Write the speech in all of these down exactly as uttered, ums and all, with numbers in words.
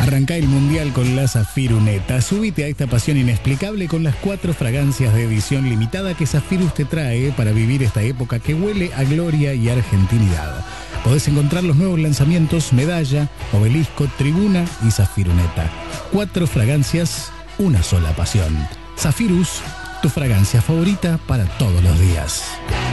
Arrancá el mundial con la Zafiruneta. Súbite a esta pasión inexplicable con las cuatro fragancias de edición limitada que Zafirus te trae para vivir esta época que huele a gloria y argentinidad. Podés encontrar los nuevos lanzamientos Medalla, Obelisco, Tribuna y Zafiruneta. Cuatro fragancias, una sola pasión. Zafirus, tu fragancia favorita para todos los días.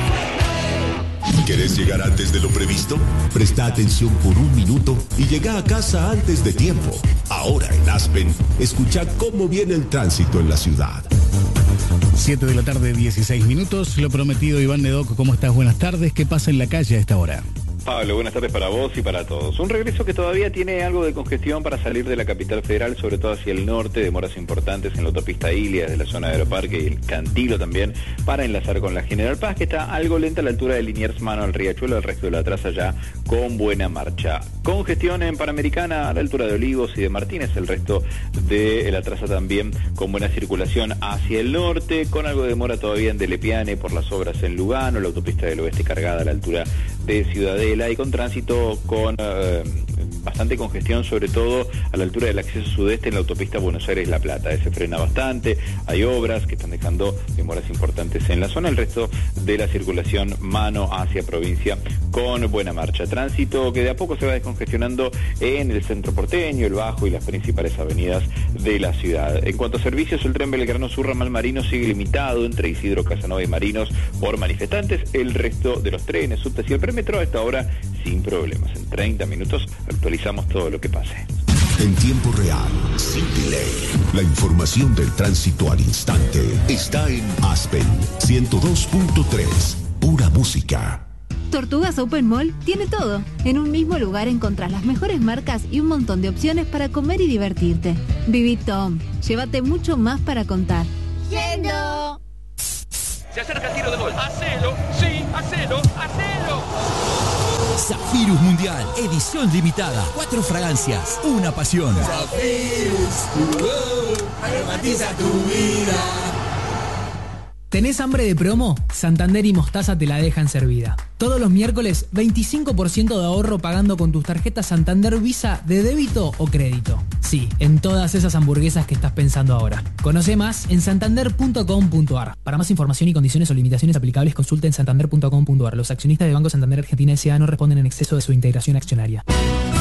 ¿Querés llegar antes de lo previsto? Presta atención por un minuto y llega a casa antes de tiempo. Ahora en Aspen, escucha cómo viene el tránsito en la ciudad. siete de la tarde, dieciséis minutos. Lo prometido, Iván Nedoc, ¿cómo estás? Buenas tardes. ¿Qué pasa en la calle a esta hora? Pablo, buenas tardes para vos y para todos. Un regreso que todavía tiene algo de congestión para salir de la capital federal, sobre todo hacia el norte, demoras importantes en la autopista Ilia, desde la zona de Aeroparque y el Cantilo también, para enlazar con la General Paz, que está algo lenta a la altura de Liniers Mano al Riachuelo, el resto de la traza ya con buena marcha. Congestión en Panamericana a la altura de Olivos y de Martínez, el resto de la traza también con buena circulación hacia el norte, con algo de demora todavía en Delepiane por las obras en Lugano, la autopista del Oeste cargada a la altura de Ciudadela, y con tránsito con eh, bastante congestión, sobre todo a la altura del acceso sudeste en la autopista Buenos Aires-La Plata. Eh, se frena bastante, hay obras que están dejando demoras importantes en la zona, el resto de la circulación mano hacia provincia con buena marcha. Tránsito que de a poco se va descongestionando en el centro porteño, el Bajo y las principales avenidas de la ciudad. En cuanto a servicios, el tren Belgrano Sur Ramal Marino sigue limitado entre Isidro Casanova y Marinos por manifestantes. El resto de los trenes, subtes y el premetro a esta hora sin problemas. En treinta minutos actualizamos todo lo que pase. En tiempo real, sin delay, la información del tránsito al instante está en Aspen ciento dos punto tres, pura música. Tortugas Open Mall tiene todo. En un mismo lugar encontrás las mejores marcas y un montón de opciones para comer y divertirte. Viví Tom, llévate mucho más para contar. ¡Yendo! Se acerca el tiro de gol. ¡Hacelo! ¡Sí! ¡Hacelo! ¡Hacelo! Zafirus Mundial, edición limitada. Cuatro fragancias, una pasión. Zafirus, uh, aromatiza tu vida. ¿Tenés hambre de promo? Santander y Mostaza te la dejan servida. Todos los miércoles, veinticinco por ciento de ahorro pagando con tus tarjetas Santander Visa de débito o crédito. Sí, en todas esas hamburguesas que estás pensando ahora. Conoce más en santander punto com punto ar. Para más información y condiciones o limitaciones aplicables, consulta en santander punto com punto ar. Los accionistas de Banco Santander Argentina S A no responden en exceso de su integración accionaria.